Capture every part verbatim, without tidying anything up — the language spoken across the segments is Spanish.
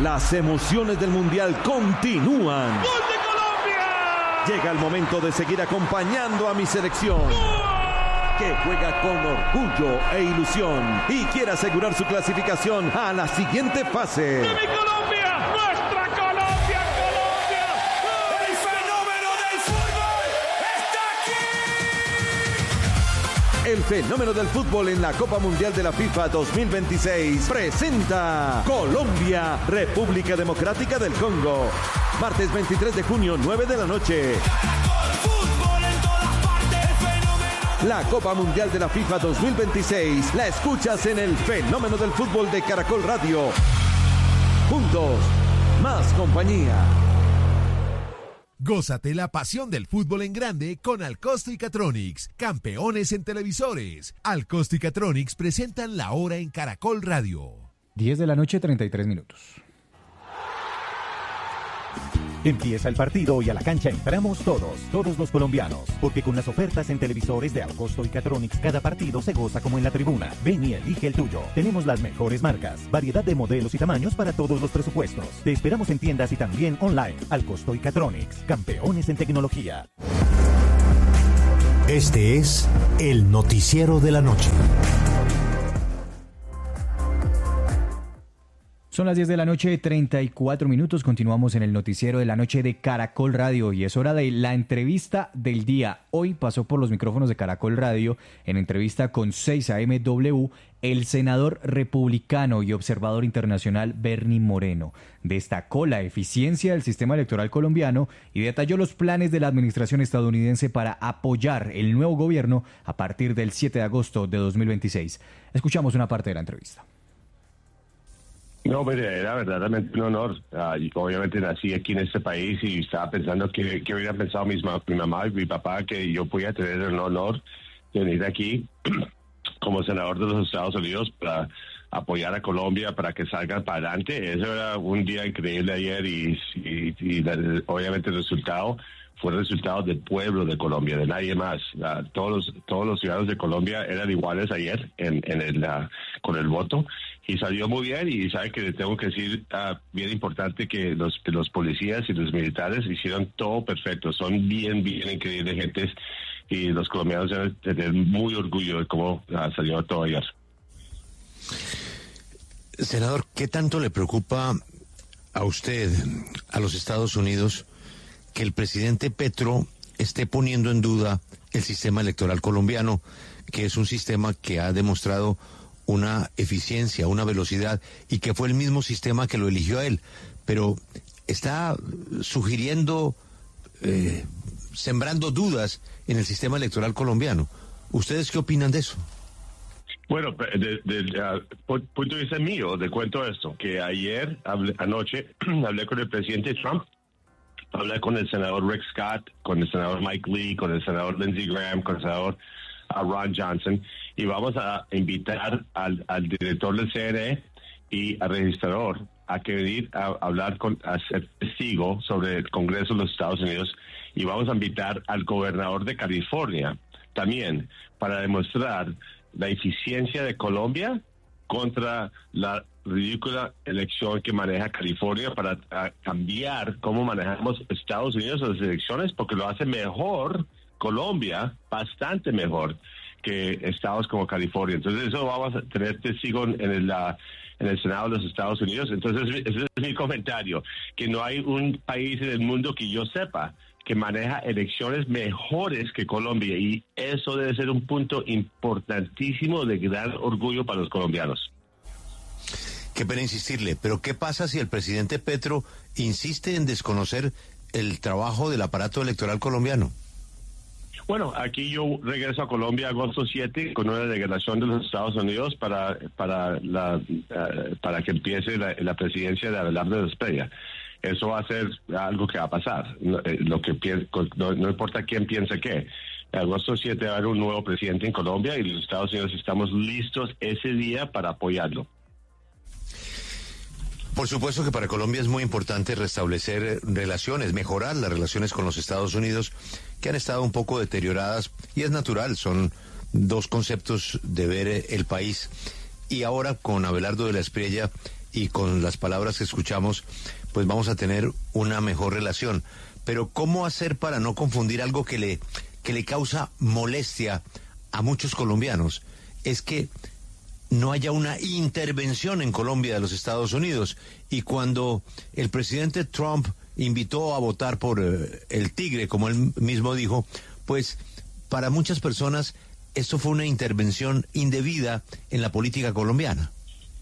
Las emociones del Mundial continúan. ¡Gol de Colombia! Llega el momento de seguir acompañando a mi selección, que juega con orgullo e ilusión y quiere asegurar su clasificación a la siguiente fase. ¡De mi Colombia! ¡Nuestra Colombia, Colombia! ¡El fenómeno del fútbol está aquí! El fenómeno del fútbol en la Copa Mundial de la FIFA dos mil veintiséis presenta Colombia, República Democrática del Congo. Martes veintitrés de junio, nueve de la noche. La Copa Mundial de la FIFA dos mil veintiséis la escuchas en el fenómeno del fútbol de Caracol Radio. Juntos, más compañía. Gózate la pasión del fútbol en grande con Alcosto y Catronics, campeones en televisores. Alcosto y Catronics presentan La Hora en Caracol Radio. diez de la noche, treinta y tres minutos. Empieza el partido y a la cancha entramos todos, todos los colombianos, porque con las ofertas en televisores de Alcosto y Catronics cada partido se goza como en la tribuna. Ven y elige el tuyo. Tenemos las mejores marcas, variedad de modelos y tamaños para todos los presupuestos. Te esperamos en tiendas y también online. Alcosto y Catronics, campeones en tecnología. Este es el noticiero de la noche. Son las diez de la noche, treinta y cuatro minutos. Continuamos en el noticiero de la noche de Caracol Radio y es hora de la entrevista del día. Hoy pasó por los micrófonos de Caracol Radio en entrevista con seis A M W el senador republicano y observador internacional Bernie Moreno. Destacó la eficiencia del sistema electoral colombiano y detalló los planes de la administración estadounidense para apoyar el nuevo gobierno a partir del siete de agosto de dos mil veintiséis. Escuchamos una parte de la entrevista. No, mire, era verdaderamente un honor. Uh, y obviamente nací aquí en este país y estaba pensando que, que hubiera pensado mis, mi mamá y mi papá que yo podía tener el honor de venir aquí como senador de los Estados Unidos para apoyar a Colombia para que salgan para adelante. Eso era un día increíble ayer y, y, y la, obviamente el resultado fue el resultado del pueblo de Colombia, de nadie más. Uh, todos los todos los ciudadanos de Colombia eran iguales ayer en, en el uh, con el voto. Y salió muy bien y sabe que le tengo que decir, uh, bien importante que los los policías y los militares hicieron todo perfecto. Son bien, bien increíbles gentes y los colombianos deben tener muy orgullo de cómo uh, salió todo ayer. Senador, ¿qué tanto le preocupa a usted, a los Estados Unidos, que el presidente Petro esté poniendo en duda el sistema electoral colombiano, que es un sistema que ha demostrado una eficiencia, una velocidad, y que fue el mismo sistema que lo eligió a él, pero está sugiriendo, eh, sembrando dudas en el sistema electoral colombiano? ¿Ustedes qué opinan de eso? Bueno, de, de, de uh, punto de vista mío, le cuento esto, que ayer, hablé, anoche, hablé con el presidente Trump, hablé con el senador Rick Scott, con el senador Mike Lee, con el senador Lindsey Graham, con el senador a Ron Johnson, y vamos a invitar al, al director del C N E y al registrador a que venir a, a hablar con, a ser testigo sobre el Congreso de los Estados Unidos, y vamos a invitar al gobernador de California también para demostrar la eficiencia de Colombia contra la ridícula elección que maneja California para a, cambiar cómo manejamos Estados Unidos las elecciones, porque lo hace mejor Colombia, bastante mejor que estados como California. Entonces eso vamos a tener testigo en el, la, en el Senado de los Estados Unidos. Entonces ese es mi comentario, que no hay un país en el mundo que yo sepa que maneja elecciones mejores que Colombia, y eso debe ser un punto importantísimo de gran orgullo para los colombianos. Qué pena insistirle, pero ¿qué pasa si el presidente Petro insiste en desconocer el trabajo del aparato electoral colombiano? Bueno, aquí yo regreso a Colombia agosto siete con una delegación de los Estados Unidos para para la uh, para que empiece la, la presidencia de Abelardo Esprella. Eso va a ser algo que va a pasar. No, eh, lo que no, no importa quién piense qué. Agosto siete va a haber un nuevo presidente en Colombia y los Estados Unidos estamos listos ese día para apoyarlo. Por supuesto que para Colombia es muy importante restablecer relaciones, mejorar las relaciones con los Estados Unidos, que han estado un poco deterioradas, y es natural, son dos conceptos de ver el país. Y ahora con Abelardo de la Espriella, y con las palabras que escuchamos, pues vamos a tener una mejor relación. Pero ¿cómo hacer para no confundir algo que le, que le causa molestia a muchos colombianos? Es que no haya una intervención en Colombia de los Estados Unidos. Y cuando el presidente Trump invitó a votar por eh, el tigre, como él mismo dijo, pues para muchas personas esto fue una intervención indebida en la política colombiana.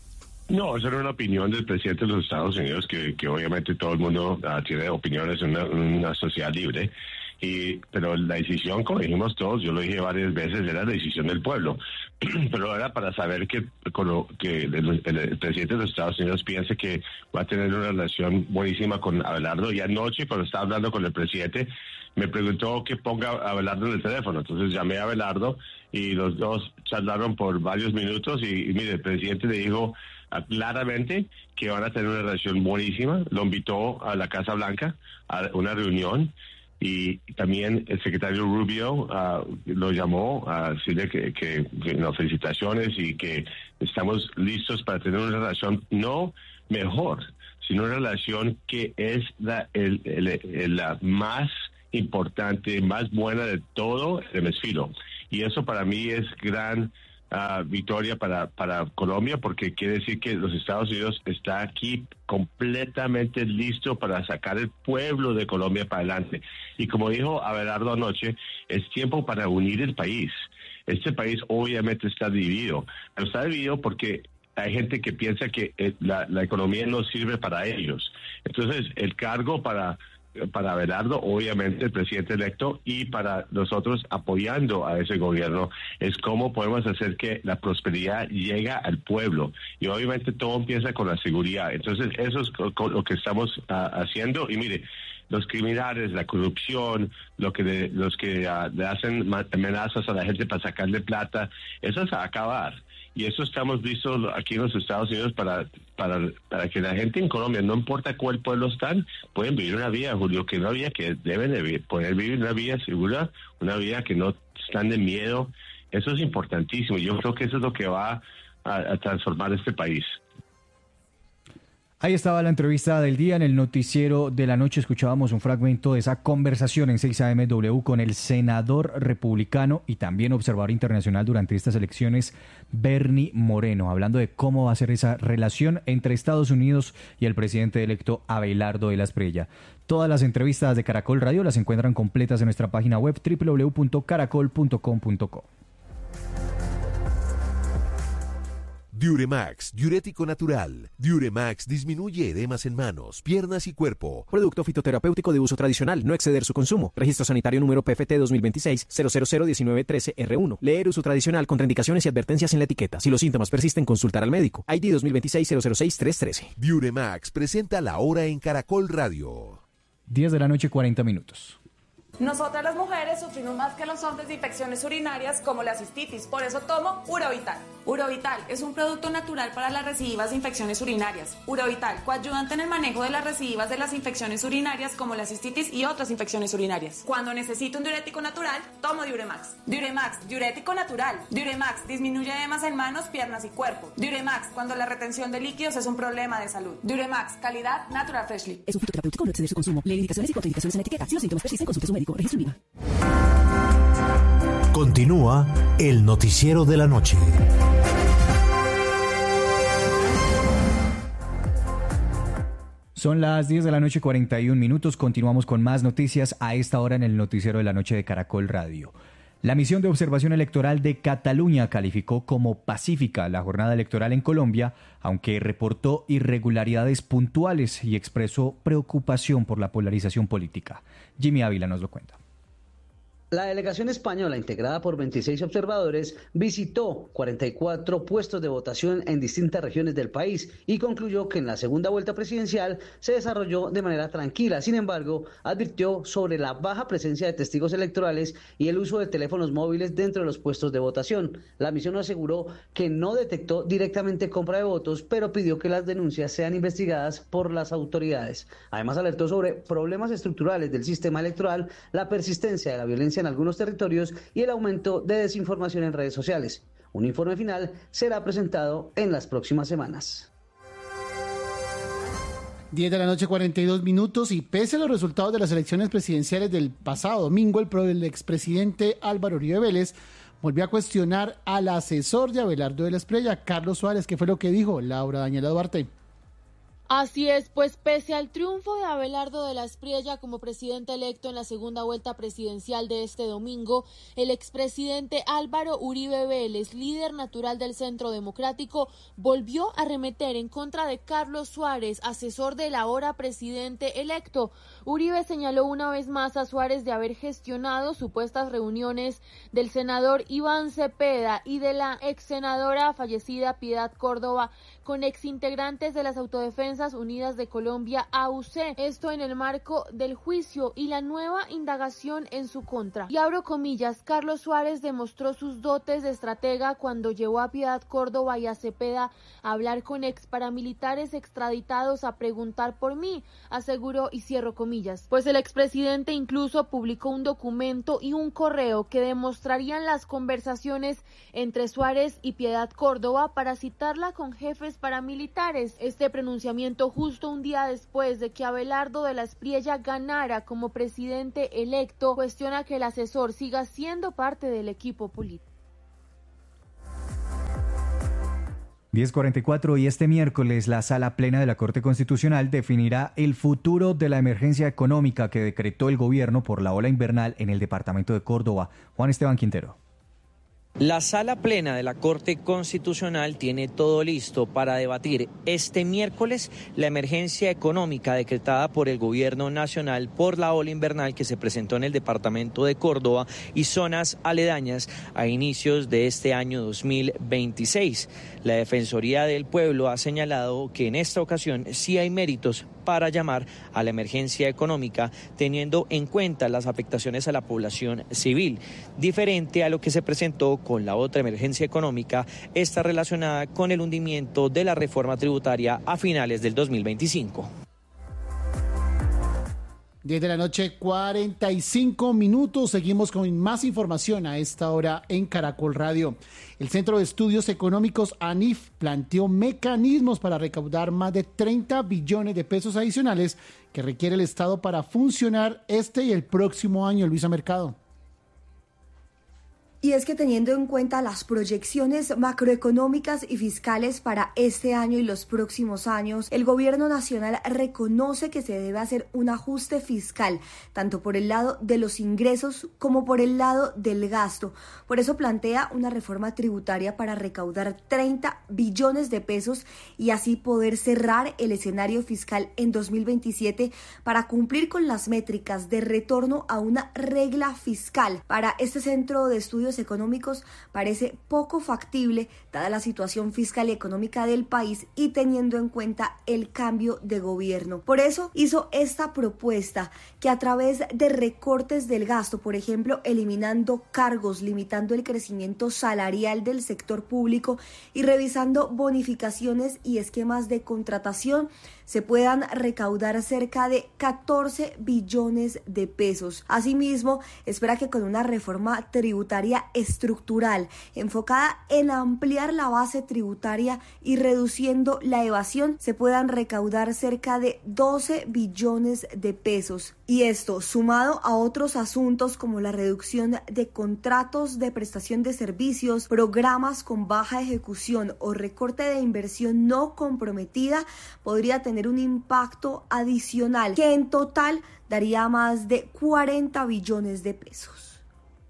No, eso era una opinión del presidente de los Estados Unidos, que, que obviamente todo el mundo uh, tiene opiniones en una, una sociedad libre. Y, pero la decisión, como dijimos todos, yo lo dije varias veces, era la decisión del pueblo. Pero era para saber que, con lo, que el, el, el presidente de los Estados Unidos piensa que va a tener una relación buenísima con Abelardo. Y anoche, cuando estaba hablando con el presidente, me preguntó que ponga a Abelardo en el teléfono. Entonces llamé a Abelardo y los dos charlaron por varios minutos. Y, y mire, el presidente le dijo claramente que van a tener una relación buenísima. Lo invitó a la Casa Blanca a una reunión. Y también el secretario Rubio uh, lo llamó a decirle que, que, que no, felicitaciones y que estamos listos para tener una relación no mejor, sino una relación que es la, el, el, el, la más importante, más buena de todo el hemisferio. Y eso para mí es gran Uh, victoria para, para Colombia, porque quiere decir que los Estados Unidos está aquí completamente listo para sacar el pueblo de Colombia para adelante. Y como dijo Abelardo anoche, es tiempo para unir el país. Este país obviamente está dividido, pero está dividido porque hay gente que piensa que eh, la, la economía no sirve para ellos. Entonces, el cargo para para Abelardo, obviamente el presidente electo, y para nosotros apoyando a ese gobierno, es cómo podemos hacer que la prosperidad llegue al pueblo. Y obviamente todo empieza con la seguridad. Entonces eso es lo que estamos uh, haciendo. Y mire, los criminales, la corrupción, lo que le, los que uh, le hacen amenazas a la gente para sacarle plata, eso se va a acabar. Y eso estamos listos aquí en los Estados Unidos para, para, para que la gente en Colombia, no importa cuál pueblo están, pueden vivir una vida, Julio, que una vida que deben de vivir, poder vivir una vida segura, una vida que no están de miedo. Eso es importantísimo. Yo creo que eso es lo que va a, a transformar este país. Ahí estaba la entrevista del día. En el noticiero de la noche escuchábamos un fragmento de esa conversación en seis A M W con el senador republicano y también observador internacional durante estas elecciones, Bernie Moreno, hablando de cómo va a ser esa relación entre Estados Unidos y el presidente electo Abelardo de la Espriella. Todas las entrevistas de Caracol Radio las encuentran completas en nuestra página web doble u doble u doble u punto caracol punto com punto co. Diuremax, diurético natural. Diuremax disminuye edemas en manos, piernas y cuerpo. Producto fitoterapéutico de uso tradicional, no exceder su consumo. Registro sanitario número P F T dos mil veintiséis cero cero cero diecinueve trece R uno. Leer uso tradicional, contraindicaciones y advertencias en la etiqueta. Si los síntomas persisten, consultar al médico. I D dos mil veintiséis cero cero seis tres trece. Diuremax presenta la hora en Caracol Radio. diez de la noche, cuarenta minutos. Nosotras las mujeres sufrimos más que los hombres de infecciones urinarias como la cistitis, por eso tomo Urovital. Urovital es un producto natural para las recidivas de infecciones urinarias. Urovital, coayudante en el manejo de las recidivas de las infecciones urinarias como la cistitis y otras infecciones urinarias. Cuando necesito un diurético natural, tomo Diuremax. Diuremax, diurético natural. Diuremax disminuye edemas en manos, piernas y cuerpo. Diuremax, cuando la retención de líquidos es un problema de salud. Diuremax, calidad Natural Freshly. Es un fitoterapéutico, no exceder su consumo. Lee indicaciones y contraindicaciones en la etiqueta. Si los síntomas persisten, consulte a su médico. Registro IVA. Continúa el noticiero de la noche. Son las diez de la noche, cuarenta y un minutos. Continuamos con más noticias a esta hora en el noticiero de la noche de Caracol Radio. La misión de observación electoral de Cataluña calificó como pacífica la jornada electoral en Colombia, aunque reportó irregularidades puntuales y expresó preocupación por la polarización política. Jimmy Ávila nos lo cuenta. La delegación española, integrada por veintiséis observadores, visitó cuarenta y cuatro puestos de votación en distintas regiones del país y concluyó que en la segunda vuelta presidencial se desarrolló de manera tranquila. Sin embargo, advirtió sobre la baja presencia de testigos electorales y el uso de teléfonos móviles dentro de los puestos de votación. La misión aseguró que no detectó directamente compra de votos, pero pidió que las denuncias sean investigadas por las autoridades. Además, alertó sobre problemas estructurales del sistema electoral, la persistencia de la violencia en algunos territorios y el aumento de desinformación en redes sociales. Un informe final será presentado en las próximas semanas. diez de la noche, cuarenta y dos minutos, y pese a los resultados de las elecciones presidenciales del pasado domingo, el, pro, el expresidente Álvaro Uribe Vélez volvió a cuestionar al asesor de Abelardo de la Espriella, Carlos Suárez. ¿Qué fue lo que dijo Laura Daniela Duarte? Así es, pues pese al triunfo de Abelardo de la Espriella como presidente electo en la segunda vuelta presidencial de este domingo, el expresidente Álvaro Uribe Vélez, líder natural del Centro Democrático, volvió a arremeter en contra de Carlos Suárez, asesor del ahora presidente electo. Uribe señaló una vez más a Suárez de haber gestionado supuestas reuniones del senador Iván Cepeda y de la ex senadora fallecida Piedad Córdoba con exintegrantes de las Autodefensas Unidas de Colombia, A U C, esto en el marco del juicio y la nueva indagación en su contra. Y abro comillas, Carlos Suárez demostró sus dotes de estratega cuando llevó a Piedad Córdoba y a Cepeda a hablar con ex paramilitares extraditados a preguntar por mí, aseguró, y cierro comillas. Pues el expresidente incluso publicó un documento y un correo que demostrarían las conversaciones entre Suárez y Piedad Córdoba para citarla con jefes paramilitares. Este pronunciamiento justo un día después de que Abelardo de la Espriella ganara como presidente electo, cuestiona que el asesor siga siendo parte del equipo político. diez cuarenta y cuatro y este miércoles la Sala Plena de la Corte Constitucional definirá el futuro de la emergencia económica que decretó el gobierno por la ola invernal en el departamento de Córdoba. Juan Esteban Quintero. La Sala Plena de la Corte Constitucional tiene todo listo para debatir este miércoles la emergencia económica decretada por el Gobierno Nacional por la ola invernal que se presentó en el departamento de Córdoba y zonas aledañas a inicios de este año dos mil veintiséis. La Defensoría del Pueblo ha señalado que en esta ocasión sí hay méritos para llamar a la emergencia económica, teniendo en cuenta las afectaciones a la población civil, diferente a lo que se presentó con la otra emergencia económica, esta relacionada con el hundimiento de la reforma tributaria a finales del dos mil veinticinco. diez de la noche, cuarenta y cinco minutos. Seguimos con más información a esta hora en Caracol Radio. El Centro de Estudios Económicos ANIF planteó mecanismos para recaudar más de treinta billones de pesos adicionales que requiere el Estado para funcionar este y el próximo año. Luisa Mercado. Y es que teniendo en cuenta las proyecciones macroeconómicas y fiscales para este año y los próximos años, el gobierno nacional reconoce que se debe hacer un ajuste fiscal, tanto por el lado de los ingresos como por el lado del gasto. Por eso plantea una reforma tributaria para recaudar treinta billones de pesos y así poder cerrar el escenario fiscal en dos mil veintisiete para cumplir con las métricas de retorno a una regla fiscal. Para este Centro de Estudios Económicos parece poco factible dada la situación fiscal y económica del país y teniendo en cuenta el cambio de gobierno. Por eso hizo esta propuesta que a través de recortes del gasto, por ejemplo, eliminando cargos, limitando el crecimiento salarial del sector público y revisando bonificaciones y esquemas de contratación, se puedan recaudar cerca de catorce billones de pesos. Asimismo, espera que con una reforma tributaria estructural enfocada en ampliar la base tributaria y reduciendo la evasión, se puedan recaudar cerca de doce billones de pesos. Y esto, sumado a otros asuntos como la reducción de contratos de prestación de servicios, programas con baja ejecución o recorte de inversión no comprometida, podría tener un impacto adicional que en total daría más de cuarenta billones de pesos.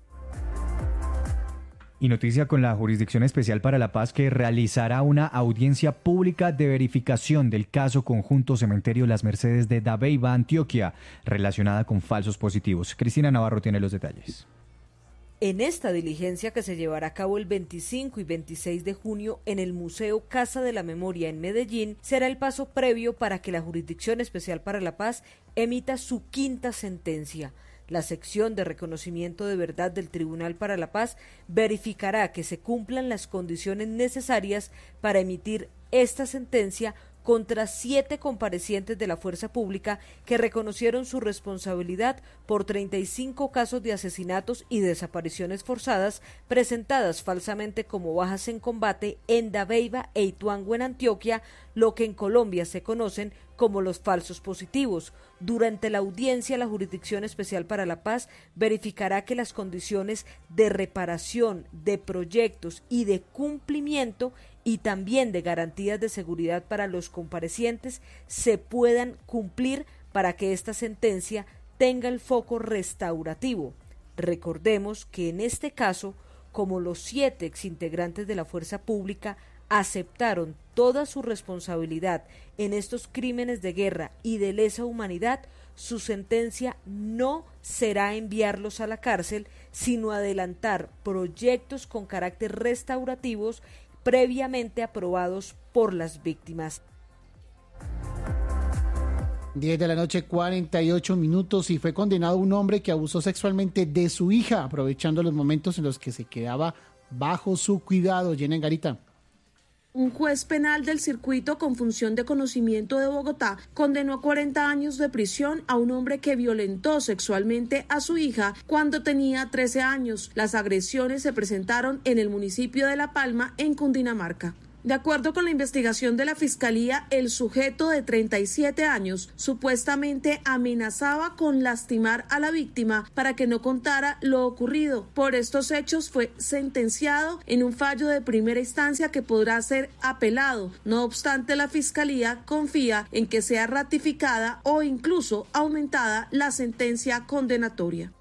Y noticia con la Jurisdicción Especial para la Paz que realizará una audiencia pública de verificación del caso Conjunto Cementerio Las Mercedes de Dabeiba, Antioquia, relacionada con falsos positivos. Cristina Navarro tiene los detalles. En esta diligencia que se llevará a cabo el veinticinco y veintiséis de junio en el Museo Casa de la Memoria en Medellín, será el paso previo para que la Jurisdicción Especial para la Paz emita su quinta sentencia. La sección de reconocimiento de verdad del Tribunal para la Paz verificará que se cumplan las condiciones necesarias para emitir esta sentencia contra siete comparecientes de la fuerza pública que reconocieron su responsabilidad por treinta y cinco casos de asesinatos y desapariciones forzadas presentadas falsamente como bajas en combate en Dabeiba e Ituango en Antioquia, lo que en Colombia se conocen como los falsos positivos. Durante la audiencia, la Jurisdicción Especial para la Paz verificará que las condiciones de reparación, de proyectos y de cumplimiento y también de garantías de seguridad para los comparecientes se puedan cumplir para que esta sentencia tenga el foco restaurativo. Recordemos que en este caso, como los siete exintegrantes de la fuerza pública aceptaron toda su responsabilidad en estos crímenes de guerra y de lesa humanidad, su sentencia no será enviarlos a la cárcel, sino adelantar proyectos con carácter restaurativos previamente aprobados por las víctimas. diez de la noche, cuarenta y ocho minutos, y fue condenado un hombre que abusó sexualmente de su hija, aprovechando los momentos en los que se quedaba bajo su cuidado. Llena en Garita. Un juez penal del circuito con función de conocimiento de Bogotá condenó a cuarenta años de prisión a un hombre que violentó sexualmente a su hija cuando tenía trece años. Las agresiones se presentaron en el municipio de La Palma, en Cundinamarca. De acuerdo con la investigación de la Fiscalía, el sujeto de treinta y siete años supuestamente amenazaba con lastimar a la víctima para que no contara lo ocurrido. Por estos hechos fue sentenciado en un fallo de primera instancia que podrá ser apelado. No obstante, la Fiscalía confía en que sea ratificada o incluso aumentada la sentencia condenatoria.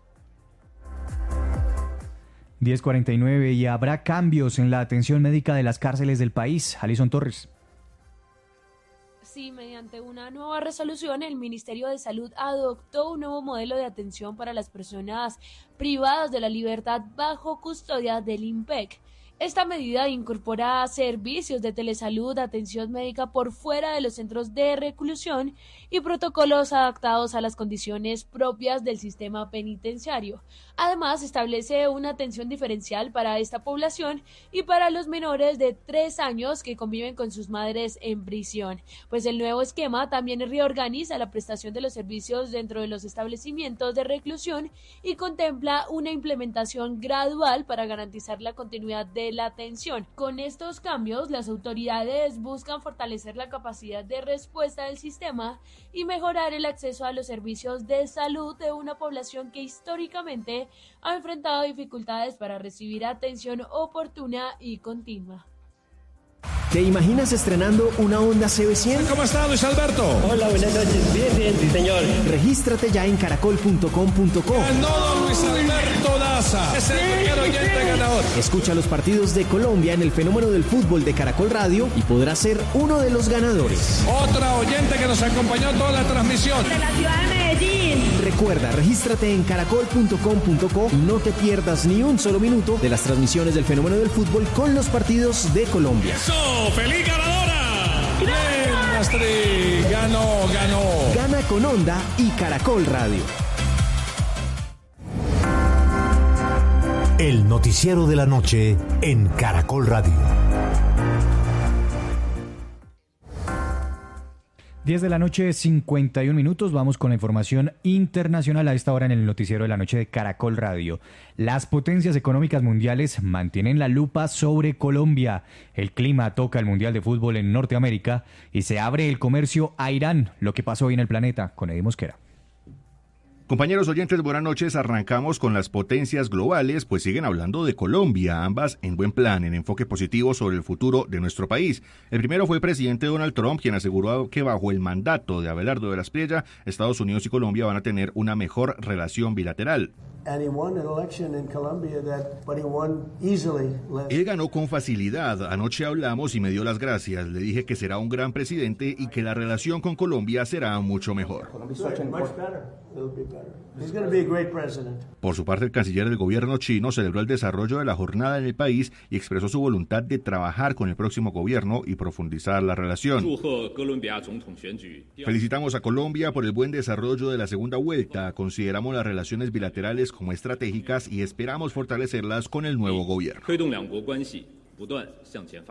diez cuarenta y nueve y habrá cambios en la atención médica de las cárceles del país. Alison Torres. Sí, mediante una nueva resolución, el Ministerio de Salud adoptó un nuevo modelo de atención para las personas privadas de la libertad bajo custodia del INPEC. Esta medida incorpora servicios de telesalud, atención médica por fuera de los centros de reclusión y protocolos adaptados a las condiciones propias del sistema penitenciario. Además, establece una atención diferencial para esta población y para los menores de tres años que conviven con sus madres en prisión. Pues el nuevo esquema también reorganiza la prestación de los servicios dentro de los establecimientos de reclusión y contempla una implementación gradual para garantizar la continuidad de la atención. Con estos cambios, las autoridades buscan fortalecer la capacidad de respuesta del sistema y mejorar el acceso a los servicios de salud de una población que históricamente ha enfrentado dificultades para recibir atención oportuna y continua. ¿Te imaginas estrenando una Honda C B cien? ¿Cómo está, Luis Alberto? Hola, buenas noches. Bien, bien, sí, señor. Regístrate ya en caracol punto com punto co. Ganó Luis Alberto Daza. Es el primer oyente ganador. Escucha los partidos de Colombia en el fenómeno del fútbol de Caracol Radio y podrás ser uno de los ganadores. Otra oyente que nos acompañó toda la transmisión. De la ciudad de Medellín. Recuerda, regístrate en caracol punto com punto co y no te pierdas ni un solo minuto de las transmisiones del fenómeno del fútbol con los partidos de Colombia. ¡Eso! ¡Feliz ganadora! ¡Bien, Astrid! ¡Ganó, ganó! Gana con Honda y Caracol Radio. El noticiero de la noche en Caracol Radio. diez de la noche, cincuenta y un minutos. Vamos con la información internacional a esta hora en el noticiero de la noche de Caracol Radio. Las potencias económicas mundiales mantienen la lupa sobre Colombia. El clima toca el Mundial de Fútbol en Norteamérica y se abre el comercio a Irán. Lo que pasó hoy en el planeta con Eddie Mosquera. Compañeros oyentes, buenas noches. Arrancamos con las potencias globales, pues siguen hablando de Colombia, ambas en buen plan, en enfoque positivo sobre el futuro de nuestro país. El primero fue el presidente Donald Trump, quien aseguró que bajo el mandato de Abelardo de la Espriella, Estados Unidos y Colombia van a tener una mejor relación bilateral. Él ganó con facilidad. Anoche hablamos y me dio las gracias. Le dije que será un gran presidente y que la relación con Colombia será mucho mejor. Por su parte, el canciller del gobierno chino celebró el desarrollo de la jornada en el país y expresó su voluntad de trabajar con el próximo gobierno y profundizar la relación. Felicitamos a Colombia por el buen desarrollo de la segunda vuelta. Consideramos las relaciones bilaterales como estratégicas y esperamos fortalecerlas con el nuevo gobierno.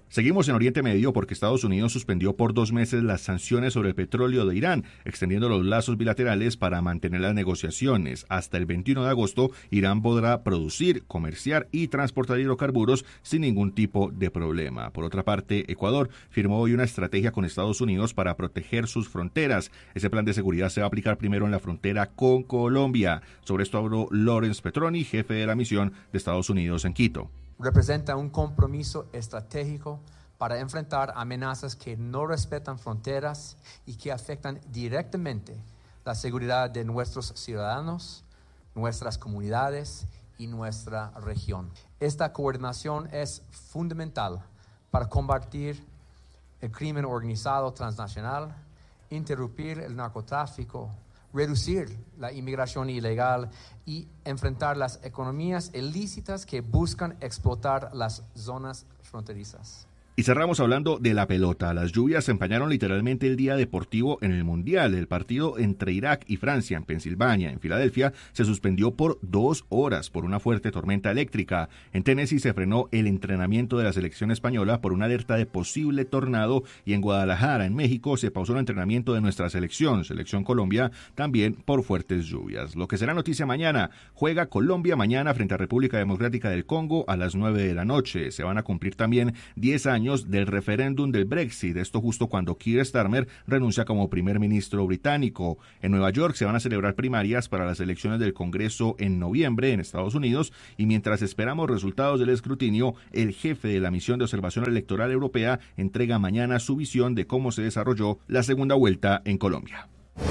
Seguimos en Oriente Medio porque Estados Unidos suspendió por dos meses las sanciones sobre el petróleo de Irán, extendiendo los lazos bilaterales para mantener las negociaciones. Hasta el veintiuno de agosto, Irán podrá producir, comerciar y transportar hidrocarburos sin ningún tipo de problema. Por otra parte, Ecuador firmó hoy una estrategia con Estados Unidos para proteger sus fronteras. Ese plan de seguridad se va a aplicar primero en la frontera con Colombia. Sobre esto habló Lawrence Petroni, jefe de la misión de Estados Unidos en Quito. Representa un compromiso estratégico para enfrentar amenazas que no respetan fronteras y que afectan directamente la seguridad de nuestros ciudadanos, nuestras comunidades y nuestra región. Esta coordinación es fundamental para combatir el crimen organizado transnacional, interrumpir el narcotráfico, reducir la inmigración ilegal y enfrentar las economías ilícitas que buscan explotar las zonas fronterizas. Y cerramos hablando de la pelota. Las lluvias empañaron literalmente el día deportivo en el Mundial. El partido entre Irak y Francia en Pensilvania, en Filadelfia, se suspendió por dos horas por una fuerte tormenta eléctrica. En Tennessee se frenó el entrenamiento de la selección española por una alerta de posible tornado y en Guadalajara, en México, se pausó el entrenamiento de nuestra selección, Selección Colombia, también por fuertes lluvias. Lo que será noticia mañana, juega Colombia mañana frente a República Democrática del Congo a las nueve de la noche. Se van a cumplir también diez años del referéndum del Brexit, esto justo cuando Keir Starmer renuncia como primer ministro británico. En Nueva York se van a celebrar primarias para las elecciones del Congreso en noviembre en Estados Unidos y mientras esperamos resultados del escrutinio, el jefe de la misión de observación electoral europea entrega mañana su visión de cómo se desarrolló la segunda vuelta en Colombia.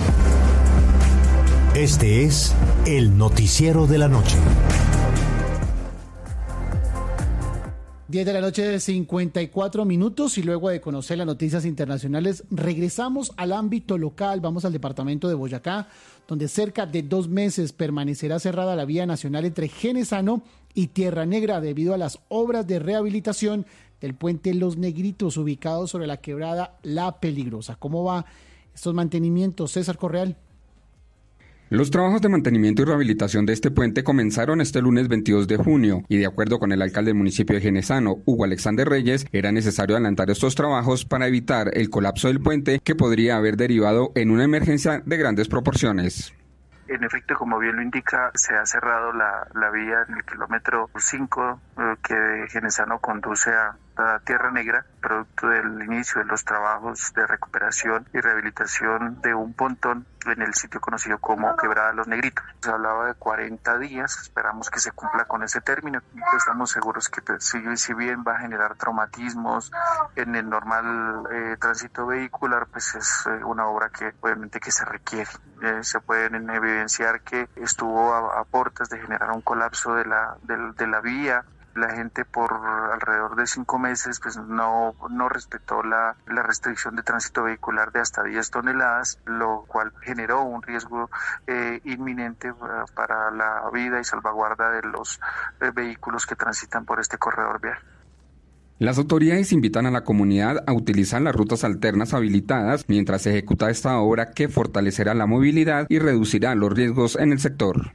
Este es el noticiero de la noche. diez de la noche, cincuenta y cuatro minutos, y luego de conocer las noticias internacionales, regresamos al ámbito local. Vamos al departamento de Boyacá, donde cerca de dos meses permanecerá cerrada la vía nacional entre Genesano y Tierra Negra debido a las obras de rehabilitación del puente Los Negritos, ubicado sobre la quebrada La Peligrosa. ¿Cómo va estos mantenimientos, César Correal? Los trabajos de mantenimiento y rehabilitación de este puente comenzaron este lunes veintidós de junio y de acuerdo con el alcalde del municipio de Genesano, Hugo Alexander Reyes, era necesario adelantar estos trabajos para evitar el colapso del puente que podría haber derivado en una emergencia de grandes proporciones. En efecto, como bien lo indica, se ha cerrado la, la vía en el kilómetro cinco eh, que de Genesano conduce a, a Tierra Negra, producto del inicio de los trabajos de recuperación y rehabilitación de un pontón en el sitio conocido como Quebrada Los Negritos. Se hablaba de cuarenta días, esperamos que se cumpla con ese término. Estamos seguros que pues, si, si bien va a generar traumatismos en el normal eh, tránsito vehicular, pues es eh, una obra que obviamente que se requiere. Eh, se pueden evidenciar que estuvo a, a puertas de generar un colapso de la, de, de la vía. La gente por alrededor de cinco meses pues no, no respetó la, la restricción de tránsito vehicular de hasta diez toneladas, lo cual generó un riesgo eh, inminente uh, para la vida y salvaguarda de los eh, vehículos que transitan por este corredor vial. Las autoridades invitan a la comunidad a utilizar las rutas alternas habilitadas mientras se ejecuta esta obra que fortalecerá la movilidad y reducirá los riesgos en el sector.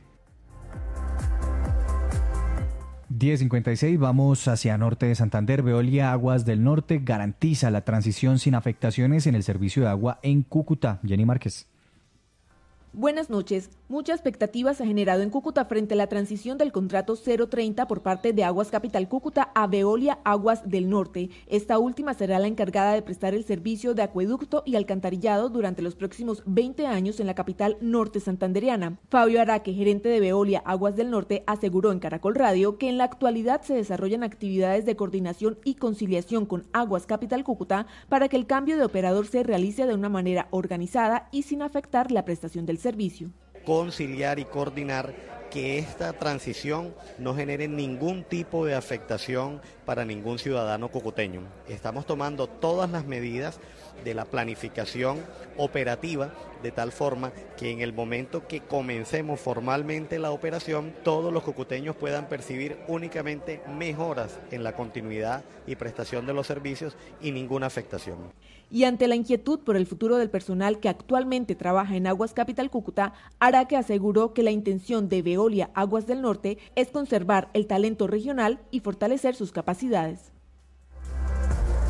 diez cincuenta y seis, vamos hacia norte de Santander. Veolia Aguas del Norte garantiza la transición sin afectaciones en el servicio de agua en Cúcuta. Jenny Márquez. Buenas noches. Mucha expectativa se ha generado en Cúcuta frente a la transición del contrato cero treinta por parte de Aguas Capital Cúcuta a Veolia Aguas del Norte. Esta última será la encargada de prestar el servicio de acueducto y alcantarillado durante los próximos veinte años en la capital norte santandereana. Fabio Araque, gerente de Veolia Aguas del Norte, aseguró en Caracol Radio que en la actualidad se desarrollan actividades de coordinación y conciliación con Aguas Capital Cúcuta para que el cambio de operador se realice de una manera organizada y sin afectar la prestación del servicio. Conciliar y coordinar que esta transición no genere ningún tipo de afectación para ningún ciudadano cucuteño. Estamos tomando todas las medidas de la planificación operativa de tal forma que en el momento que comencemos formalmente la operación, todos los cucuteños puedan percibir únicamente mejoras en la continuidad y prestación de los servicios y ninguna afectación. Y ante la inquietud por el futuro del personal que actualmente trabaja en Aguas Capital Cúcuta, Araque aseguró que la intención de Veolia Aguas del Norte es conservar el talento regional y fortalecer sus capacidades.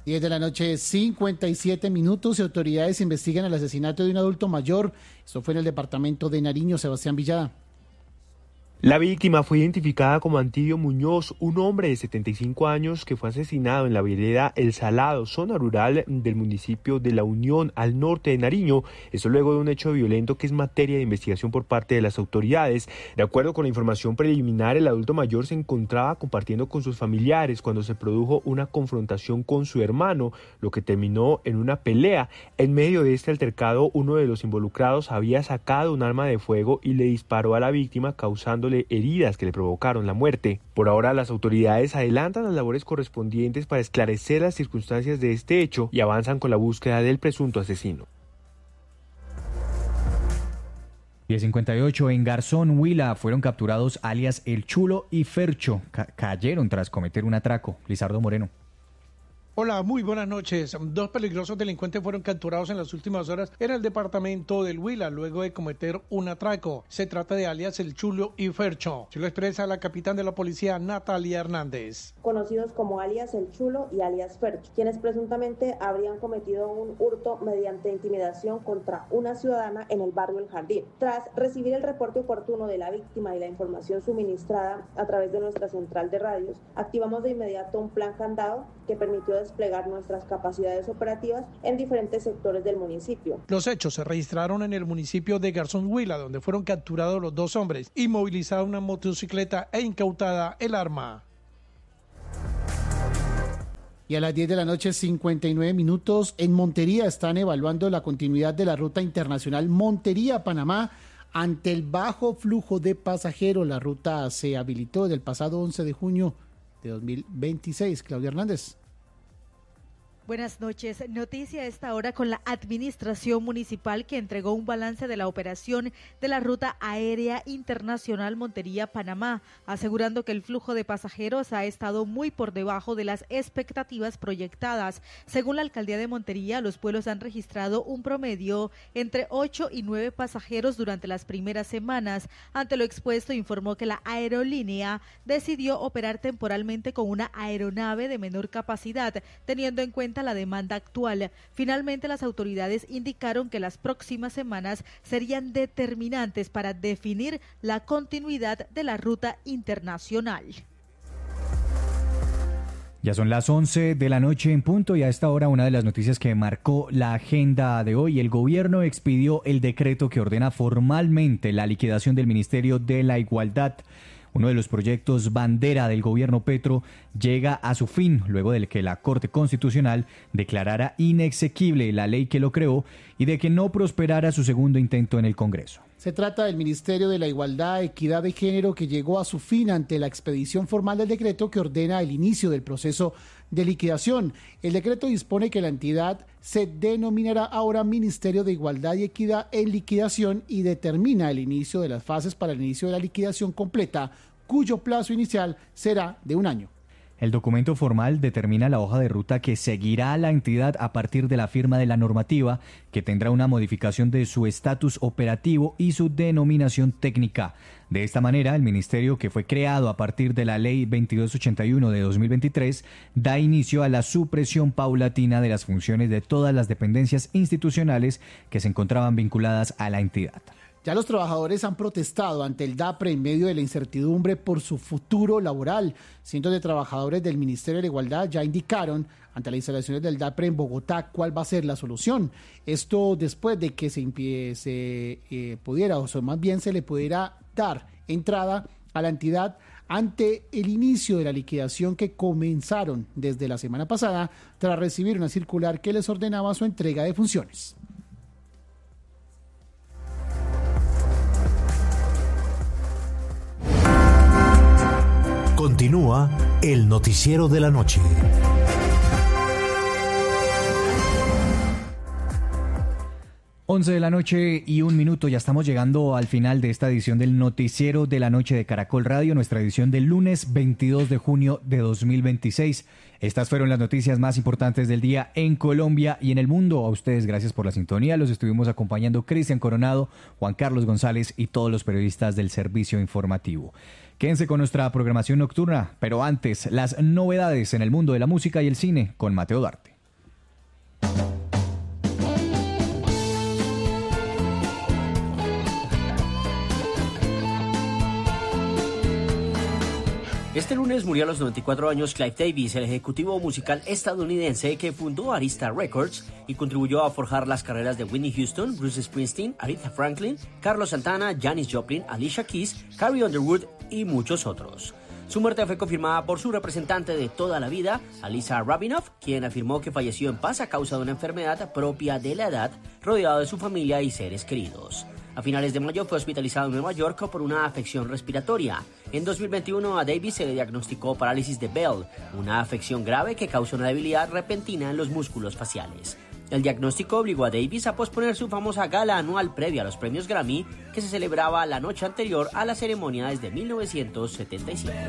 diez de la noche, cincuenta y siete minutos, y autoridades investigan el asesinato de un adulto mayor. Esto fue en el departamento de Nariño. Sebastián Villada. La víctima fue identificada como Antidio Muñoz, un hombre de setenta y cinco años que fue asesinado en la vereda El Salado, zona rural del municipio de La Unión, al norte de Nariño. Esto luego de un hecho violento que es materia de investigación por parte de las autoridades. De acuerdo con la información preliminar, el adulto mayor se encontraba compartiendo con sus familiares cuando se produjo una confrontación con su hermano, lo que terminó en una pelea. En medio de este altercado, uno de los involucrados había sacado un arma de fuego y le disparó a la víctima, causándole heridas que le provocaron la muerte. Por ahora, las autoridades adelantan las labores correspondientes para esclarecer las circunstancias de este hecho y avanzan con la búsqueda del presunto asesino. diez cincuenta y ocho, en Garzón, Huila, fueron capturados alias El Chulo y Fercho. Ca- cayeron tras cometer un atraco. Lizardo Moreno. Hola, muy buenas noches. Dos peligrosos delincuentes fueron capturados en las últimas horas en el departamento del Huila luego de cometer un atraco. Se trata de alias El Chulo y Fercho. Se lo expresa la capitán de la policía, Natalia Hernández. Conocidos como alias El Chulo y alias Fercho, quienes presuntamente habrían cometido un hurto mediante intimidación contra una ciudadana en el barrio El Jardín. Tras recibir el reporte oportuno de la víctima y la información suministrada a través de nuestra central de radios, activamos de inmediato un plan candado que permitió desplegar nuestras capacidades operativas en diferentes sectores del municipio. Los hechos se registraron en el municipio de Garzón, Huila, donde fueron capturados los dos hombres, inmovilizada una motocicleta e incautada el arma. Y a las diez de la noche, cincuenta y nueve minutos, en Montería están evaluando la continuidad de la ruta internacional Montería-Panamá ante el bajo flujo de pasajeros. La ruta se habilitó desde el pasado once de junio de dos mil veintiséis. Claudia Hernández. Buenas noches. Noticia a esta hora con la administración municipal que entregó un balance de la operación de la ruta aérea internacional Montería-Panamá, asegurando que el flujo de pasajeros ha estado muy por debajo de las expectativas proyectadas. Según la alcaldía de Montería, los vuelos han registrado un promedio entre ocho y nueve pasajeros durante las primeras semanas. Ante lo expuesto, informó que la aerolínea decidió operar temporalmente con una aeronave de menor capacidad, teniendo en cuenta la demanda actual. Finalmente, las autoridades indicaron que las próximas semanas serían determinantes para definir la continuidad de la ruta internacional. Ya son las once de la noche en punto y a esta hora una de las noticias que marcó la agenda de hoy. El gobierno expidió el decreto que ordena formalmente la liquidación del Ministerio de la Igualdad. Uno de los proyectos bandera del gobierno Petro llega a su fin luego de que la Corte Constitucional declarara inexequible la ley que lo creó y de que no prosperara su segundo intento en el Congreso. Se trata del Ministerio de la Igualdad, Equidad de Género, que llegó a su fin ante la expedición formal del decreto que ordena el inicio del proceso de liquidación. El decreto dispone que la entidad se denominará ahora Ministerio de Igualdad y Equidad en Liquidación y determina el inicio de las fases para el inicio de la liquidación completa, cuyo plazo inicial será de un año. El documento formal determina la hoja de ruta que seguirá la entidad a partir de la firma de la normativa, que tendrá una modificación de su estatus operativo y su denominación técnica. De esta manera, el ministerio, que fue creado a partir de la Ley veintidós ochenta y uno de dos mil veintitrés, da inicio a la supresión paulatina de las funciones de todas las dependencias institucionales que se encontraban vinculadas a la entidad. Ya los trabajadores han protestado ante el DAPRE en medio de la incertidumbre por su futuro laboral. Cientos de trabajadores del Ministerio de la Igualdad ya indicaron ante las instalaciones del DAPRE en Bogotá cuál va a ser la solución. Esto después de que se, se eh, pudiera, o sea, más bien se le pudiera dar entrada a la entidad ante el inicio de la liquidación que comenzaron desde la semana pasada tras recibir una circular que les ordenaba su entrega de funciones. Continúa el noticiero de la noche. once de la noche y un minuto, ya estamos llegando al final de esta edición del Noticiero de la Noche de Caracol Radio, nuestra edición del lunes veintidós de junio de dos mil veintiséis. Estas fueron las noticias más importantes del día en Colombia y en el mundo. A ustedes, gracias por la sintonía. Los estuvimos acompañando Cristian Coronado, Juan Carlos González y todos los periodistas del servicio informativo. Quédense con nuestra programación nocturna, pero antes, las novedades en el mundo de la música y el cine con Mateo Duarte. Este lunes murió a los noventa y cuatro años Clive Davis, el ejecutivo musical estadounidense que fundó Arista Records y contribuyó a forjar las carreras de Whitney Houston, Bruce Springsteen, Aretha Franklin, Carlos Santana, Janis Joplin, Alicia Keys, Carrie Underwood y muchos otros. Su muerte fue confirmada por su representante de toda la vida, Alisa Rabinoff, quien afirmó que falleció en paz a causa de una enfermedad propia de la edad, rodeado de su familia y seres queridos. A finales de mayo fue hospitalizado en Nueva York por una afección respiratoria. En dos mil veintiuno a Davis se le diagnosticó parálisis de Bell, una afección grave que causa una debilidad repentina en los músculos faciales. El diagnóstico obligó a Davis a posponer su famosa gala anual previa a los premios Grammy, que se celebraba la noche anterior a la ceremonia desde mil novecientos setenta y siete.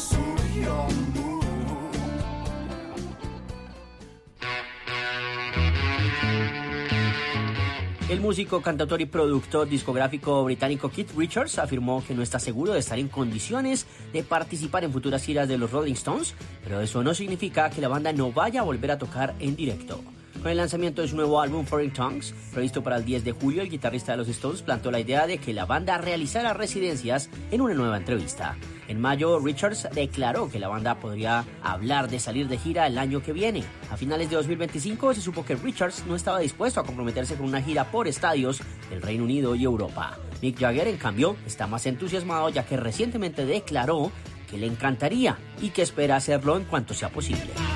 El músico, cantautor y productor discográfico británico Keith Richards afirmó que no está seguro de estar en condiciones de participar en futuras giras de los Rolling Stones, pero eso no significa que la banda no vaya a volver a tocar en directo. Con el lanzamiento de su nuevo álbum Foreign Tongues, previsto para el diez de julio, el guitarrista de los Stones planteó la idea de que la banda realizara residencias en una nueva entrevista. En mayo, Richards declaró que la banda podría hablar de salir de gira el año que viene. A finales de dos mil veinticinco se supo que Richards no estaba dispuesto a comprometerse con una gira por estadios del Reino Unido y Europa. Mick Jagger, en cambio, está más entusiasmado ya que recientemente declaró que le encantaría y que espera hacerlo en cuanto sea posible.